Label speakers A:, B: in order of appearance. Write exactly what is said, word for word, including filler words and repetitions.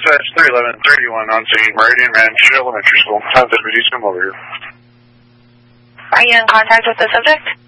A: Dispatch three eleven thirty-one on scene, Meridian Ranch Elementary School. Have deputies come over here.
B: Are you in contact with the subject?